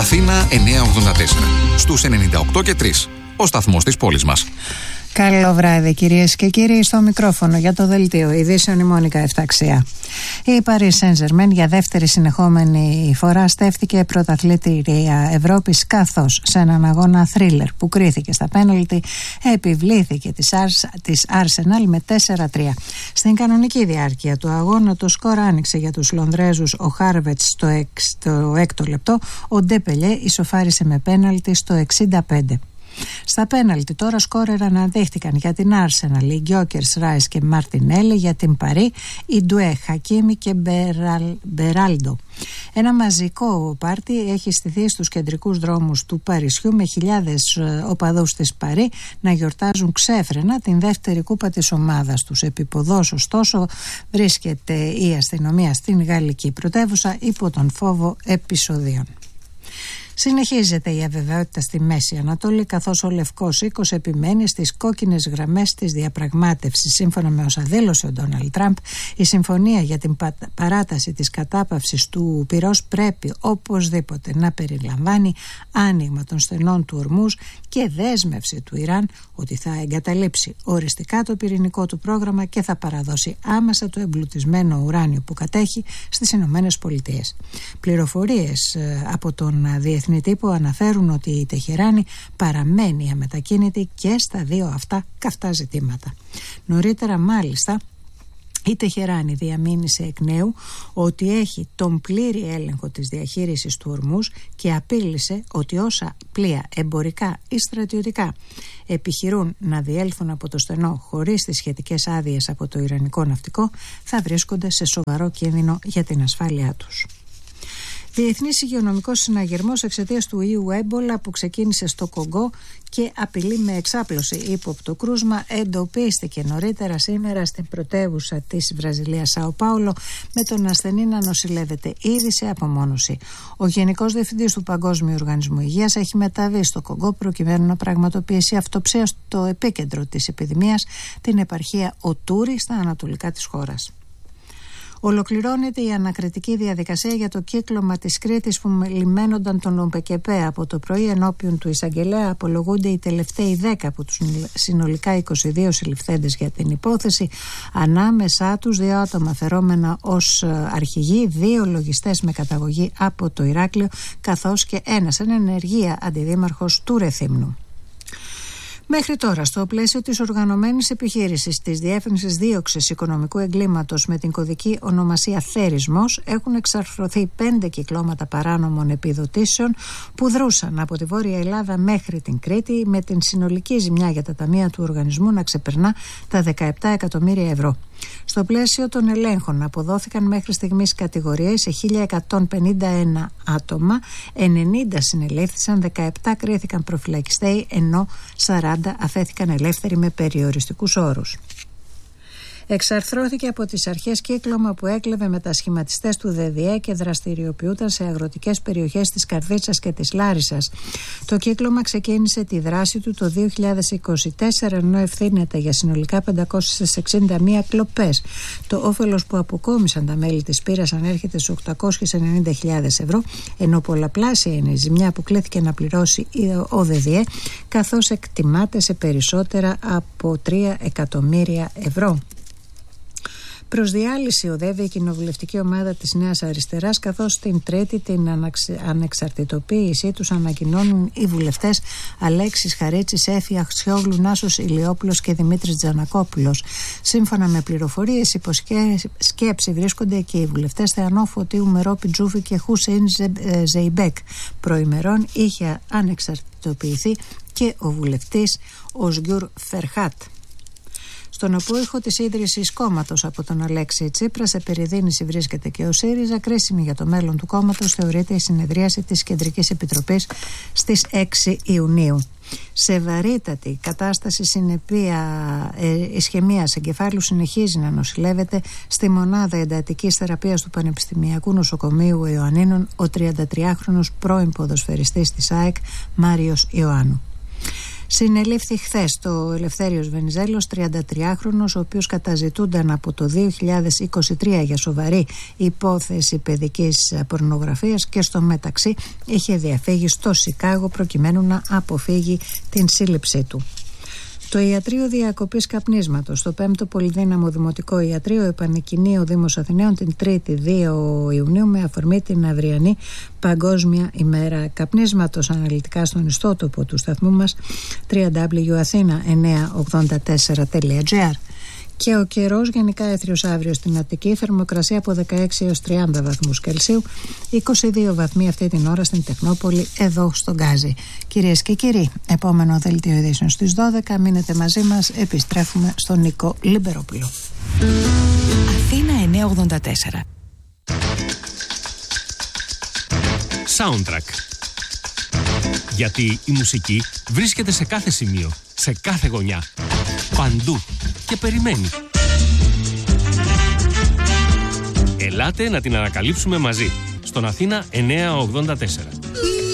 Αθήνα 984. Στους 98 και 3. Ο σταθμός της πόλης μας. Καλό βράδυ κυρίες και κύριοι, στο μικρόφωνο για το δελτίο ειδήσεων η Μόνικα Εφταξία. Η Paris Saint-Germain για δεύτερη συνεχόμενη φορά στέφθηκε πρωταθλήτρια Ευρώπης, καθώς σε έναν αγώνα θρίλερ που κρίθηκε στα πέναλτι επιβλήθηκε της Arsenal με 4-3. Στην κανονική διάρκεια του αγώνα το σκορ άνοιξε για τους Λονδρέζους. Ο Χάρβετς στο 6ο λεπτό, ο Ντέπελιε ισοφάρισε με πέναλτι στο 65. Στα πέναλτι τώρα σκόρερ αναδείχτηκαν για την Arsenal οι Γκιόκερς, Ράις και Μαρτινέλη, για την Παρί οι Ντουέ, Χακίμι και Μπεράλντο. Ένα μαζικό πάρτι έχει στηθεί στους κεντρικούς δρόμους του Παρισιού με χιλιάδες οπαδούς της Παρί να γιορτάζουν ξέφρενα την δεύτερη κούπα της ομάδας τους. Επίποδος ωστόσο βρίσκεται η αστυνομία στην γαλλική πρωτεύουσα υπό τον φόβο επεισοδίων. Συνεχίζεται η αβεβαιότητα στη Μέση Ανατολή, καθώς ο Λευκός Οίκος επιμένει στις κόκκινες γραμμές της διαπραγμάτευσης. Σύμφωνα με όσα δήλωσε ο Ντόναλντ Τραμπ, η συμφωνία για την παράταση της κατάπαυσης του πυρός πρέπει οπωσδήποτε να περιλαμβάνει άνοιγμα των στενών του Ορμούζ και δέσμευση του Ιράν ότι θα εγκαταλείψει οριστικά το πυρηνικό του πρόγραμμα και θα παραδώσει άμεσα το εμπλουτισμένο ουράνιο που κατέχει στις Ηνωμένες Πολιτείες. Πληροφορίες από τον διεθνή τύπο αναφέρουν ότι η Τεχεράνη παραμένει αμετακίνητη και στα δύο αυτά καυτά ζητήματα. Νωρίτερα μάλιστα η Τεχεράνη διαμήνυσε εκ νέου ότι έχει τον πλήρη έλεγχο της διαχείρισης του Ορμούζ και απείλησε ότι όσα πλοία εμπορικά ή στρατιωτικά επιχειρούν να διέλθουν από το στενό χωρίς τις σχετικές άδειες από το Ιρανικό ναυτικό θα βρίσκονται σε σοβαρό κίνδυνο για την ασφάλειά τους. Διεθνής υγειονομικός συναγερμός εξαιτίας του ιού έμπολα που ξεκίνησε στο Κονγκό και απειλεί με εξάπλωση ύποπτο κρούσμα εντοπίστηκε νωρίτερα σήμερα στην πρωτεύουσα της Βραζιλίας Σάο Πάολο, με τον ασθενή να νοσηλεύεται ήδη σε απομόνωση. Ο Γενικός Διευθυντής του Παγκόσμιου Οργανισμού Υγείας έχει μεταβεί στο Κονγκό προκειμένου να πραγματοποιήσει αυτοψία στο επίκεντρο της επιδημίας, την επαρχία Οτούρι στα ανατολικά της χώρας. Ολοκληρώνεται η ανακριτική διαδικασία για το κύκλωμα της Κρήτης που λιμένονταν τον ΟΠΕΚΕΠΕ. Από το πρωί ενώπιον του εισαγγελέα απολογούνται οι τελευταίοι 10 από τους συνολικά 22 συλληφθέντες για την υπόθεση. Ανάμεσά τους 2 άτομα φερόμενα ως αρχηγοί, 2 λογιστές με καταγωγή από το Ηράκλειο, καθώς και ένας εν ενεργεία αντιδήμαρχος του Ρεθύμνου. Μέχρι τώρα, στο πλαίσιο της οργανωμένης επιχείρησης της Διεύθυνσης Δίωξης Οικονομικού Εγκλήματος με την κωδική ονομασία Θέρισμος, έχουν εξαρθρωθεί 5 κυκλώματα παράνομων επιδοτήσεων που δρούσαν από τη Βόρεια Ελλάδα μέχρι την Κρήτη, με την συνολική ζημιά για τα ταμεία του οργανισμού να ξεπερνά τα 17 εκατομμύρια ευρώ. Στο πλαίσιο των ελέγχων αποδόθηκαν μέχρι στιγμής κατηγορίες σε 1.151 άτομα, 90 συνελήφθησαν, 17 κρίθηκαν προφυλακιστέοι, ενώ 40 αφέθηκαν ελεύθεροι με περιοριστικούς όρους. Εξαρθρώθηκε από τις αρχές κύκλωμα που έκλεβε μετασχηματιστές του ΔΔΕ και δραστηριοποιούταν σε αγροτικές περιοχές της Καρδίτσας και της Λάρισσας. Το κύκλωμα ξεκίνησε τη δράση του το 2024, ενώ ευθύνεται για συνολικά 561 κλοπές. Το όφελος που αποκόμισαν τα μέλη της πύρας ανέρχεται στους 890.000 ευρώ, ενώ πολλαπλάσια είναι η ζημιά που κλήθηκε να πληρώσει ο ΔΔΕ, καθώς εκτιμάται σε περισσότερα από 3 εκατομμύρια ευρώ. Προς διάλυση οδεύει η κοινοβουλευτική ομάδα της Νέας Αριστεράς, καθώς την Τρίτη την ανεξαρτητοποίησή τους ανακοινώνουν οι βουλευτές Αλέξης Χαρίτσης, Έφη Αχτσιόγλου, Νάσος Ηλιόπουλος και Δημήτρης Τζανακόπουλος. Σύμφωνα με πληροφορίες, υποσκέψη βρίσκονται και οι βουλευτές Θεανό Φωτίου, Μερόπη Τζούφη και Χουσέιν Ζεϊμπέκ. Προημερών είχε ανεξαρτητοποιηθεί και ο βουλευτής Οσγιούρ Φερχάτ. Στον απόϊχο της ίδρυσης κόμματος από τον Αλέξη Τσίπρα, σε περιδίνηση βρίσκεται και ο ΣΥΡΙΖΑ. Κρίσιμη για το μέλλον του κόμματος θεωρείται η συνεδρίαση της Κεντρικής Επιτροπής στις 6 Ιουνίου. Σε βαρύτατη κατάσταση συνεπία ισχαιμίας εγκεφάλου συνεχίζει να νοσηλεύεται στη μονάδα εντατικής θεραπείας του Πανεπιστημιακού Νοσοκομείου Ιωαννίνων ο 33χρονος πρώην ποδοσφαιριστής της ΑΕΚ Μάριος Ιωάννου. Συνελήφθη χθες το Ελευθέριος Βενιζέλος, 33χρονος, ο οποίος καταζητούνταν από το 2023 για σοβαρή υπόθεση παιδικής πορνογραφίας και στο μεταξύ είχε διαφύγει στο Σικάγο προκειμένου να αποφύγει την σύλληψή του. Το Ιατρείο Διακοπής Καπνίσματος στο 5ο Πολυδύναμο Δημοτικό Ιατρείο επανεκκινεί ο Δήμος Αθηναίων την 3η 2 Ιουνίου με αφορμή την αυριανή Παγκόσμια ημέρα καπνίσματος. Αναλυτικά στον ιστότοπο του σταθμού μας www.athena984.gr. Και ο καιρός γενικά έθριος αύριο στην Αττική, θερμοκρασία από 16 έως 30 βαθμούς Κελσίου, 22 βαθμοί αυτή την ώρα στην Τεχνόπολη, εδώ στον Γκάζι. Κυρίες και κύριοι, επόμενο δελτίο ειδήσεων στις 12, μείνετε μαζί μας, επιστρέφουμε στον Νίκο Λιμπερόπουλο. Αθήνα 984. Soundtrack. Γιατί η μουσική βρίσκεται σε κάθε σημείο, σε κάθε γωνιά, παντού και περιμένει. Ελάτε να την ανακαλύψουμε μαζί στον Αθήνα 984.